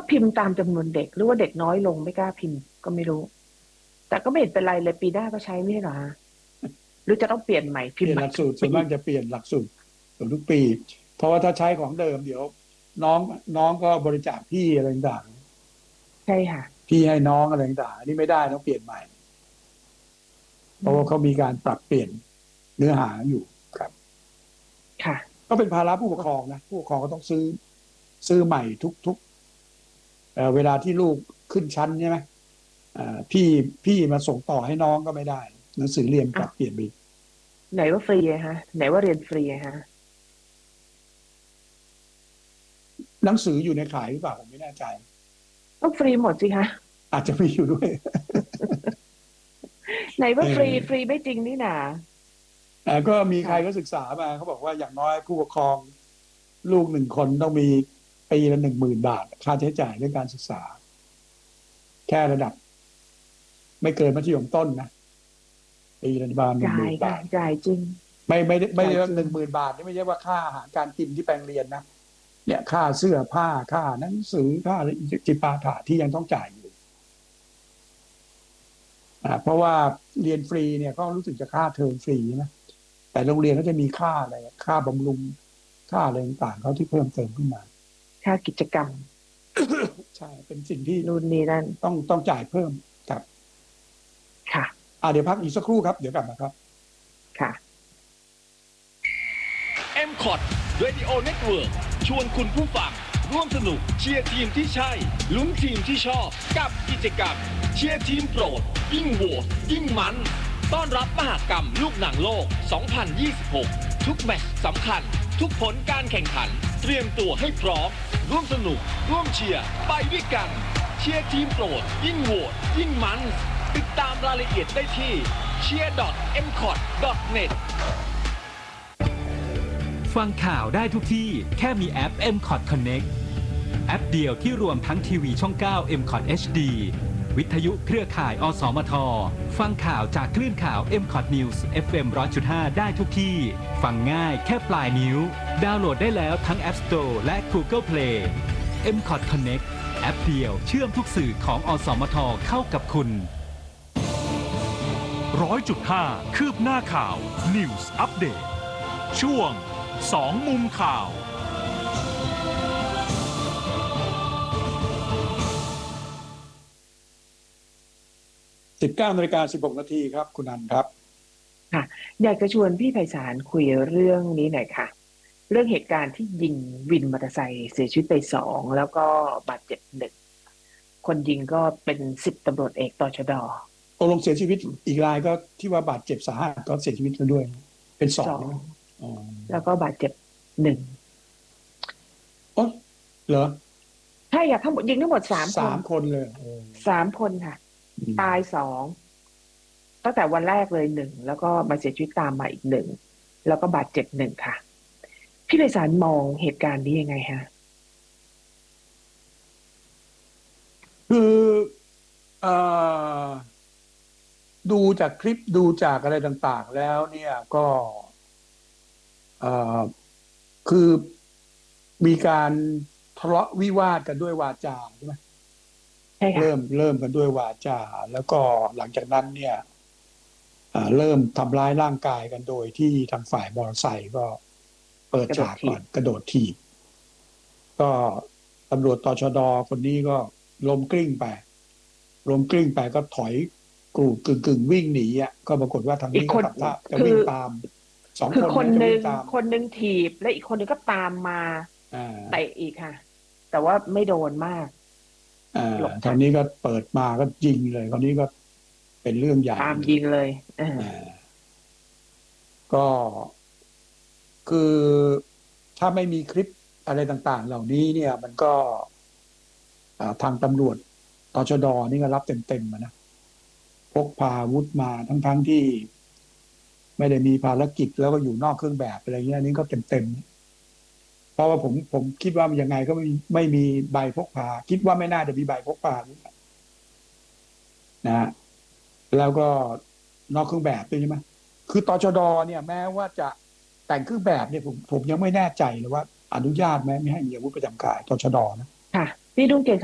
พิมพ์ตามจำนวนเด็กหรือว่าเด็กน้อยลงไม่กล้าพิมพ์ก็ไม่รู้แต่ก็ไม่เห็นเป็นไรเลยปีหน้าก็ใช้ไม่ใช่เหรอฮะหรือจะต้องเปลี่ยนใหม่พิเปลี่ยนหลักมพ์ใหม่ทุสูตรส่วนมากกปีจะเปลี่ยนหลักสูตรทุกปีเพราะว่าถ้าใช้ของเดิมเดี๋ยวน้องน้องก็บริจาคที่อะไรต่างใช่ค่ะๆที่ให้น้องอะไรต่างๆอันนี้ไม่ได้ต้องเปลี่ยนใหม่เพราะว่าเขามีการปรับเปลี่ยนเนื้อหาอยู่ครับค่ะก็เป็นภาระผู้ปกครองนะผู้ปกครองก็ต้องซื้อใหม่ทุกเวลาที่ลูกขึ้นชั้นใช่ไหมพี่มาส่งต่อให้น้องก็ไม่ได้หนังสือเรียนปอ้าวรับเปลี่ยนไปไหนว่าฟรีอะฮะไหนว่าเรียนฟรีอะฮะหนังสืออยู่ในขายหรือเปล่าผมไม่แน่ใจต้องฟรีหมดสิคะอาจจะมีอยู่ด้วยไหนเอว่าฟรีฟรีอไม่จริงนี่นาก็มีใครก็ค่ะศึกษามาเขาบอกว่าอย่างน้อยผู้ปกครองลูก1 คนต้องมีปีละ10,000 บาทค่าใช้จ่ายเรื่องการศึกษาแค่ระดับไม่เกินมัธยมต้นนะปีละประมาณหนึ่งหจ่ายค่ะมื่นบาทจ่ายจริงไม่ได้ว่าจ่ายจริง 10,000 บาทนี่ไม่ใช่ว่าค่าอาหารการกินที่ไปโรงเรียนนะเนี่ยค่าเสื้อผ้าค่าหนังสือค่าจิปาถะที่ยังต้องจ่ายอยู่เพราะว่าเรียนฟรีเนี่ยก็รู้สึกจะค่าเทอมฟรีนะแต่โรงเรียนก็จะมีค่าอะไรค่าบำรุงค่าอะไรต่างๆเขาที่เพิ่มเติมขึ้นมาค่ากิจกรรมใช่เป็นสิ่งที่นู่นนี่นั่นต้องจ่ายเพิ่มครับค่ะเดี๋ยวพักอีกสักครู่ครับเดี๋ยวกลับมาครับค่ะ m c o t Radio Network ชวนคุณผู้ฟังร่วมสนุกเชียร์ทีมที่ใช่ลุ้นทีมที่ชอบกับกิจกรรมเชียร์ทีมโปรดยิ่งโหวตยิ่งมันต้อนรับมหกรรมลูกหนังโลก 2026 ทุกแมตช์สำคัญทุกผลการแข่งขันเตรียมตัวให้พร้อมร่วมสนุกร่วมเชียร์ไปด้วยกันเชียร์ทีมโปรดยิ่งโหวตยิ่งมันติดตามรายละเอียดได้ที่ cheer.mcot.net ฟังข่าวได้ทุกที่แค่มีแอป M-Cot Connect แอปเดียวที่รวมทั้งทีวีช่อง 9 M-Cot HD วิทยุเครือข่ายอสมทฟังข่าวจากคลื่นข่าว M-Cot News FM 100.5 ได้ทุกที่ฟังง่ายแค่ปลายนิ้วดาวน์โหลดได้แล้วทั้ง App Store และ Google Play M-Cot Connect แอปเดียวเชื่อมทุกสื่อของอสมทเข้ากับคุณ 100.5 คืบหน้าข่าว News Update ช่วง2 มุมข่าว 19:16 น.ครับคุณนันครับค่ะอยากจะชวนพี่ไพศาลคุยเรื่องนี้หน่อยค่ะเรื่องเหตุการณ์ที่ยิงวินมอเตอร์ไซค์เสียชีวิตไป2แล้วก็บาดเจ็บ1คนยิงก็เป็น10 ตำรวจเอกตชด. ตกลงเสียชีวิตอีกรายก็ที่ว่าบาดเจ็บสาหัสก็เสียชีวิตแล้วด้วยเป็น2 2 นะอ๋อแล้วก็บาดเจ็บ1 อ๋อเหรอใช่ค่ะทั้งหมดยิงทั้งหมด3 คน 3 คนเลย 3 คนค่ะตาย2ตั้งแต่วันแรกเลย1แล้วก็มาเสียชีวิตตามมาอีก1แล้วก็บาดเจ็บ1ค่ะพี่ไพศาลมองเหตุการณ์นี้ยังไงฮะคือเอ่อดูจากคลิปดูจากอะไรต่างๆแล้วเนี่ยก็เอ่อคือมีการทะเลาะวิวาทกันด้วยวาจาใช่ไหมใช่ค่ะเริ่มกันด้วยวาจาแล้วก็หลังจากนั้นเนี่ยเริ่มทำร้ายร่างกายกันโดยที่ทางฝ่ายมอเตอร์ไซค์ก็เปิดฉากก่อนกระโดดถีบก็ตำรวจตชด.คนนี้ก็ล้มกลิ้งไปก็ถอยกรูดกึ่งวิ่งหนีก็ปรากฏว่าทางอีกนี้คนก็ทำท่าจะคือวิ่งตาม2 คือคนคนหนึ่งจะวิ่งตามถีบและอีกคนหนึ่งก็ตามมาอ่าเตะอีกค่ะแต่ว่าไม่โดนมากหลบทันทางนี้ก็เปิดมาก็ยิงเลยคราวนี้ก็เป็นเรื่องใหญ่ตามยิงเลยก็คือถ้าไม่มีคลิปอะไรต่างๆเหล่านี้เนี่ยมันก็ทางตำรวจตชด.นี่ก็รับเต็มๆนะพกพาอาวุธมาทั้งที่ไม่ได้มีภารกิจแล้วก็อยู่นอกเครื่องแบบอะไรเงี้ยนี่ก็เต็มเพราะว่าผมคิดว่ายังไงก็ไม่มีใบพกพาคิดว่าไม่น่าจะมีใบพกพานะฮะแล้วก็นอกเครื่องแบบด้วยใช่ไหมคือตชด.เนี่ยแม้ว่าจะแต่งเครื่องแบบเนี่ยผมยังไม่แน่ใจเลยว่าอนุญาตไหมไม่ให้มีอาวุธประจำกายตชด.นะค่ะพี่ดุ้งเก่ง